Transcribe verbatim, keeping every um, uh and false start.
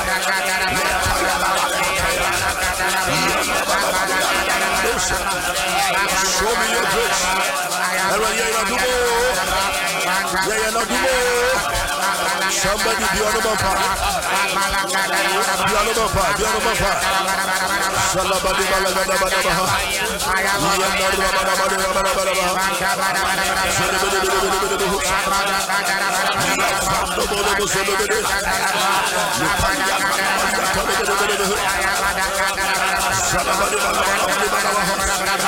Show me your grace. Somebody be on the bumper. Be on the bumper. Be on the bumper. Salabadi balagada badabaha. Yanda rabada bada bada bada. Salabadi bada bada bada.